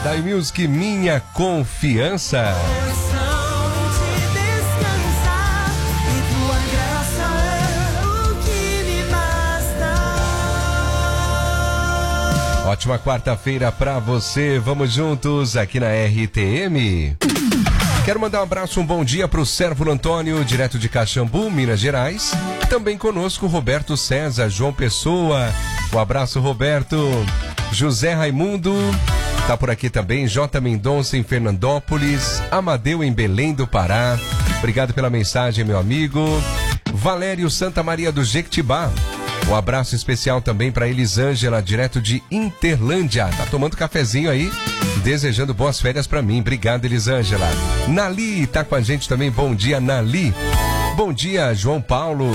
Adai Music, Minha Confiança. Ótima quarta-feira pra você, vamos juntos aqui na RTM. Quero mandar um abraço, um bom dia pro Sérvulo Antônio, direto de Caxambu, Minas Gerais. Também conosco Roberto César, João Pessoa. Um abraço, Roberto. José Raimundo, tá por aqui também. J. Mendonça em Fernandópolis. Amadeu em Belém do Pará. Obrigado pela mensagem, meu amigo. Valério Santa Maria do Jequitibá. Um abraço especial também para Elisângela, direto de Interlândia. Tá tomando cafezinho aí, desejando boas férias para mim. Obrigado, Elisângela. Nali tá com a gente também. Bom dia, Nali. Bom dia, João Paulo.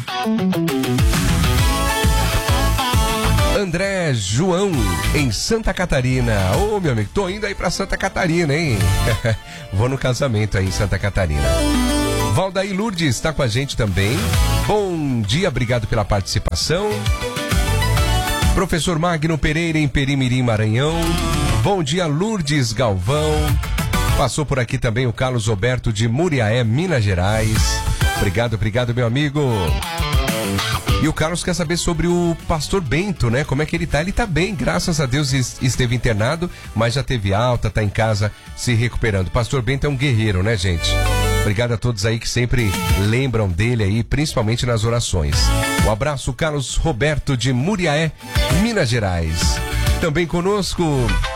André João, em Santa Catarina. Ô, meu amigo, tô indo aí pra Santa Catarina, hein? Vou no casamento aí em Santa Catarina. Valdaí Lourdes está com a gente também. Bom dia, obrigado pela participação. Professor Magno Pereira em Perimirim, Maranhão. Bom dia, Lourdes Galvão. Passou por aqui também o Carlos Roberto de Muriaé, Minas Gerais. Obrigado, meu amigo. E o Carlos quer saber sobre o pastor Bento, né? Como é que ele tá? Ele tá bem, graças a Deus esteve internado, mas já teve alta, tá em casa se recuperando. O pastor Bento é um guerreiro, né, gente? Obrigado a todos aí que sempre lembram dele aí, principalmente nas orações. Um abraço, Carlos Roberto de Muriaé, Minas Gerais. Também conosco,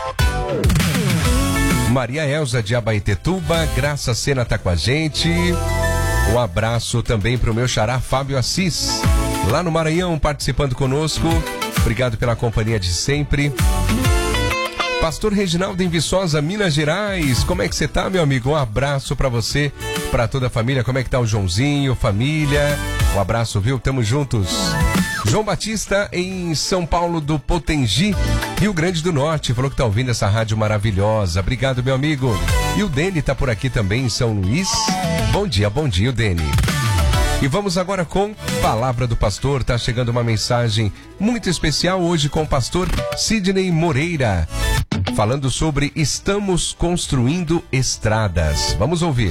Maria Elza de Abaetetuba, Graça Sena tá com a gente. Um abraço também pro meu xará Fábio Assis, lá no Maranhão, participando conosco. Obrigado pela companhia de sempre. Pastor Reginaldo em Viçosa, Minas Gerais. Como é que você tá, meu amigo? Um abraço pra você, pra toda a família. Como é que tá o Joãozinho, família? Um abraço, viu? Tamo juntos. João Batista em São Paulo do Potengi, Rio Grande do Norte. Falou que tá ouvindo essa rádio maravilhosa. Obrigado, meu amigo. E o Deni tá por aqui também em São Luís. Bom dia, o Deni. E vamos agora com Palavra do Pastor. Tá chegando uma mensagem muito especial hoje com o pastor Sidney Moreira, falando sobre Estamos Construindo Estradas. Vamos ouvir.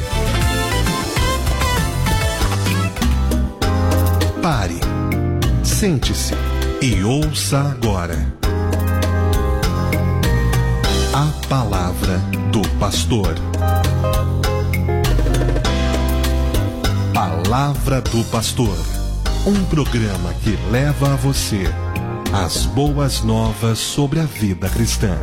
Pare, sente-se e ouça agora a Palavra do Pastor. Palavra do Pastor, um programa que leva a você as boas novas sobre a vida cristã.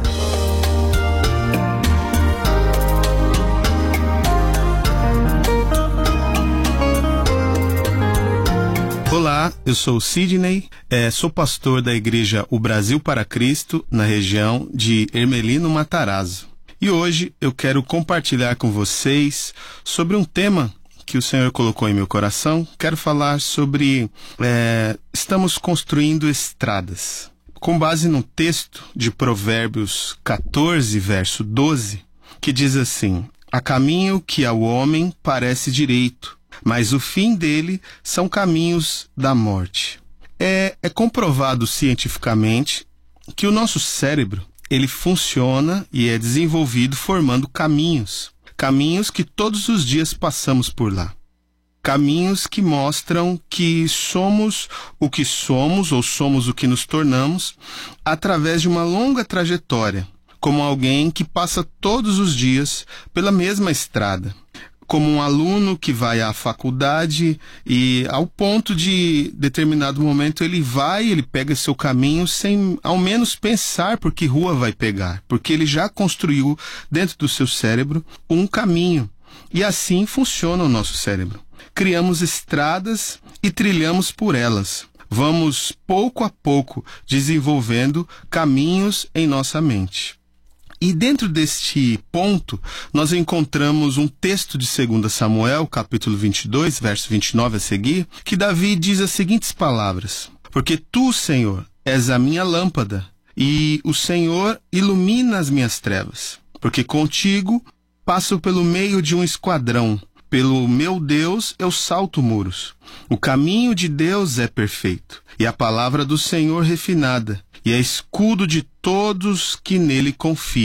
Olá, eu sou o Sidney, sou pastor da igreja O Brasil para Cristo, na região de Ermelino, Matarazzo. E hoje eu quero compartilhar com vocês sobre um tema que o Senhor colocou em meu coração. Quero falar sobre estamos construindo estradas. Com base no texto de Provérbios 14, verso 12, que diz assim: há caminho que ao homem parece direito, mas o fim dele são caminhos da morte. É comprovado cientificamente que o nosso cérebro, ele funciona e é desenvolvido formando caminhos que todos os dias passamos por lá. Caminhos que mostram que somos o que somos ou somos o que nos tornamos através de uma longa trajetória, como alguém que passa todos os dias pela mesma estrada, como um aluno que vai à faculdade e ao ponto de determinado momento ele pega seu caminho sem ao menos pensar por que rua vai pegar, porque ele já construiu dentro do seu cérebro um caminho. E assim funciona o nosso cérebro. Criamos estradas e trilhamos por elas. Vamos pouco a pouco desenvolvendo caminhos em nossa mente. E dentro deste ponto, nós encontramos um texto de 2 Samuel, capítulo 22, verso 29 a seguir, que Davi diz as seguintes palavras: porque tu, Senhor, és a minha lâmpada, e o Senhor ilumina as minhas trevas. Porque contigo passo pelo meio de um esquadrão, pelo meu Deus eu salto muros. O caminho de Deus é perfeito, e a palavra do Senhor refinada, e é escudo de todos que nele confiam.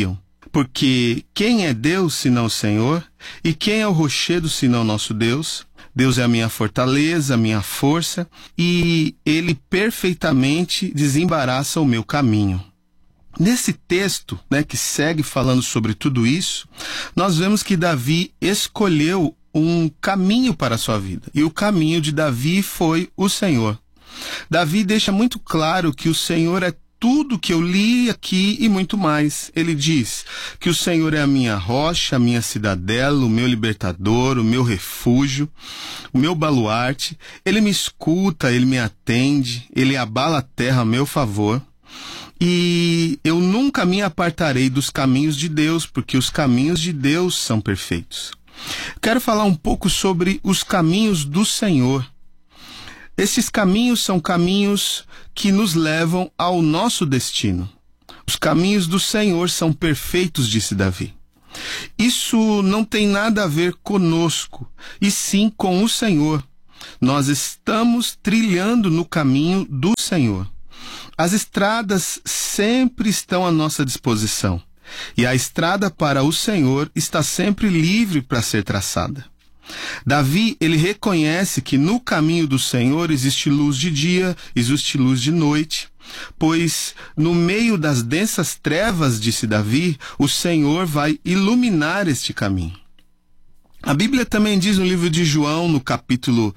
Porque quem é Deus senão o Senhor? E quem é o rochedo senão nosso Deus? Deus é a minha fortaleza, a minha força, e Ele perfeitamente desembaraça o meu caminho. Nesse texto, que segue falando sobre tudo isso, nós vemos que Davi escolheu um caminho para a sua vida. E o caminho de Davi foi o Senhor. Davi deixa muito claro que o Senhor é tudo que eu li aqui e muito mais. Ele diz que o Senhor é a minha rocha, a minha cidadela, o meu libertador, o meu refúgio, o meu baluarte. Ele me escuta, ele me atende, ele abala a terra a meu favor. E eu nunca me apartarei dos caminhos de Deus, porque os caminhos de Deus são perfeitos. Quero falar um pouco sobre os caminhos do Senhor. Esses caminhos são caminhos que nos levam ao nosso destino. Os caminhos do Senhor são perfeitos, disse Davi. Isso não tem nada a ver conosco, e sim com o Senhor. Nós estamos trilhando no caminho do Senhor. As estradas sempre estão à nossa disposição, e a estrada para o Senhor está sempre livre para ser traçada. Davi, ele reconhece que no caminho do Senhor existe luz de dia, existe luz de noite, pois no meio das densas trevas, disse Davi, o Senhor vai iluminar este caminho. A Bíblia também diz no livro de João, no capítulo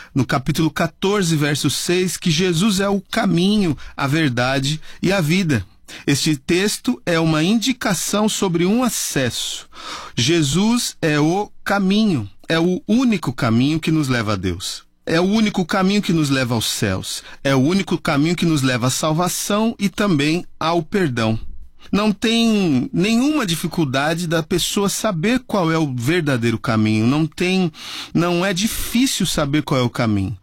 14, verso 6, que Jesus é o caminho, a verdade e a vida. Este texto é uma indicação sobre um acesso. Jesus é o caminho, é o único caminho que nos leva a Deus. É o único caminho que nos leva aos céus. É o único caminho que nos leva à salvação e também ao perdão. Não tem nenhuma dificuldade da pessoa saber qual é o verdadeiro caminho. Não é difícil saber qual é o caminho.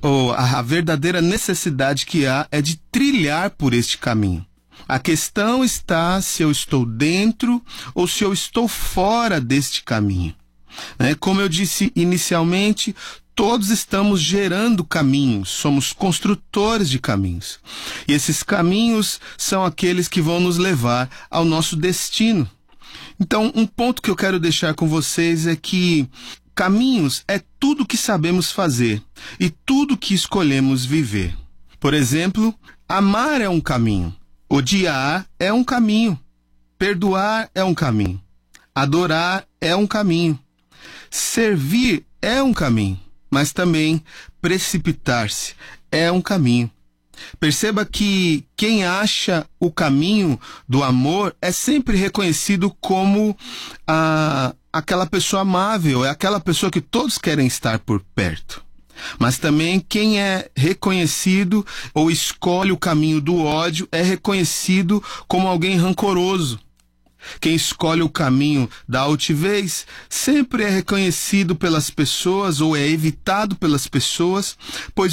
A verdadeira necessidade que há é de trilhar por este caminho. A questão está se eu estou dentro ou se eu estou fora deste caminho. Como eu disse inicialmente, todos estamos gerando caminhos, somos construtores de caminhos. E esses caminhos são aqueles que vão nos levar ao nosso destino. Então, um ponto que eu quero deixar com vocês é que caminhos é tudo que sabemos fazer e tudo que escolhemos viver. Por exemplo, amar é um caminho. Odiar é um caminho, perdoar é um caminho, adorar é um caminho, servir é um caminho, mas também precipitar-se é um caminho. Perceba que quem acha o caminho do amor é sempre reconhecido como aquela pessoa amável, é aquela pessoa que todos querem estar por perto. Mas também quem é reconhecido ou escolhe o caminho do ódio é reconhecido como alguém rancoroso. Quem escolhe o caminho da altivez sempre é reconhecido pelas pessoas ou é evitado pelas pessoas, pois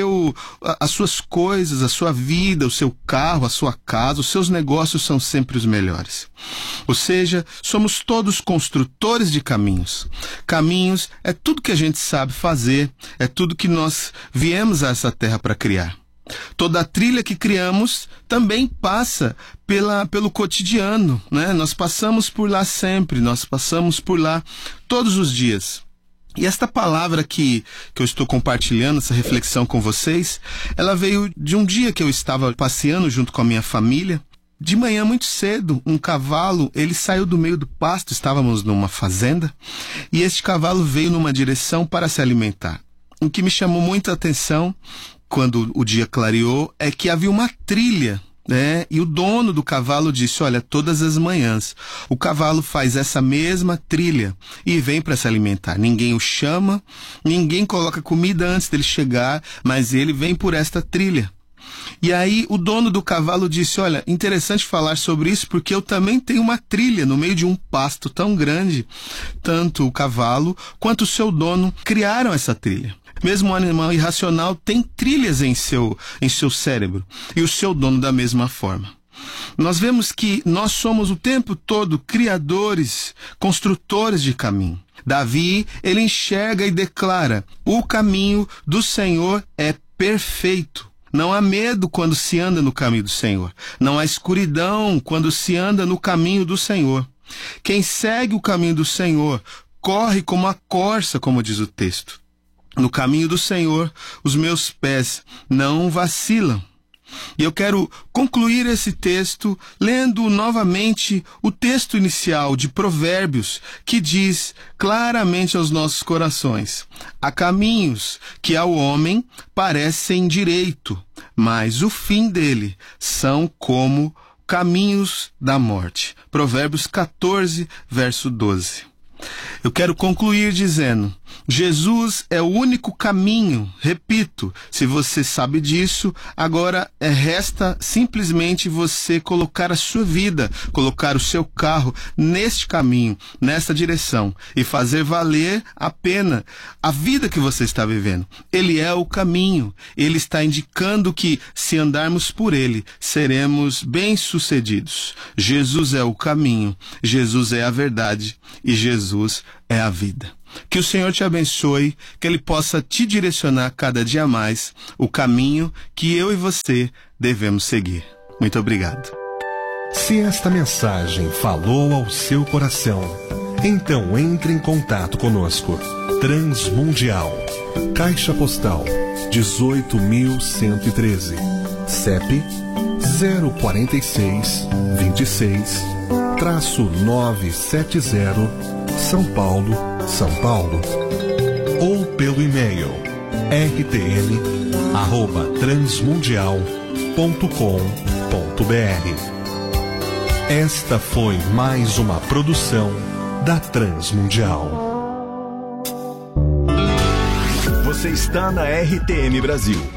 as suas coisas, a sua vida, o seu carro, a sua casa, os seus negócios são sempre os melhores. Ou seja, somos todos construtores de caminhos. Caminhos é tudo que a gente sabe fazer, é tudo que nós viemos a essa terra para criar. Toda a trilha que criamos também passa pelo cotidiano, Nós passamos por lá sempre, nós passamos por lá todos os dias. E esta palavra que eu estou compartilhando, essa reflexão com vocês, ela veio de um dia que eu estava passeando junto com a minha família. De manhã, muito cedo, um cavalo, ele saiu do meio do pasto, estávamos numa fazenda, e este cavalo veio numa direção para se alimentar. O que me chamou muita atenção quando o dia clareou é que havia uma trilha, e o dono do cavalo disse, olha, todas as manhãs o cavalo faz essa mesma trilha e vem para se alimentar. Ninguém o chama, ninguém coloca comida antes dele chegar, mas ele vem por esta trilha. E aí o dono do cavalo disse, olha, interessante falar sobre isso porque eu também tenho uma trilha no meio de um pasto tão grande. Tanto o cavalo quanto o seu dono criaram essa trilha. Mesmo um animal irracional tem trilhas em seu cérebro, e o seu dono da mesma forma. Nós vemos que nós somos o tempo todo criadores, construtores de caminho. Davi, ele enxerga e declara, o caminho do Senhor é perfeito. Não há medo quando se anda no caminho do Senhor. Não há escuridão quando se anda no caminho do Senhor. Quem segue o caminho do Senhor corre como a corça, como diz o texto. No caminho do Senhor, os meus pés não vacilam. E eu quero concluir esse texto lendo novamente o texto inicial de Provérbios, que diz claramente aos nossos corações: há caminhos que ao homem parecem direito, mas o fim dele são como caminhos da morte. Provérbios 14, verso 12. Eu quero concluir dizendo: Jesus é o único caminho. Repito, se você sabe disso, agora resta simplesmente você colocar a sua vida, colocar o seu carro neste caminho, nesta direção, e fazer valer a pena a vida que você está vivendo. Ele é o caminho. Ele está indicando que, se andarmos por ele, seremos bem-sucedidos. Jesus é o caminho, Jesus é a verdade e Jesus é a vida. Que o Senhor te abençoe, que Ele possa te direcionar cada dia mais o caminho que eu e você devemos seguir. Muito obrigado. Se esta mensagem falou ao seu coração, então entre em contato conosco. Transmundial, Caixa Postal 18.113, CEP 046 26-970, São Paulo, São Paulo. Ou pelo e-mail rtm@transmundial.com.br. Esta foi mais uma produção da Transmundial. Você está na RTM Brasil.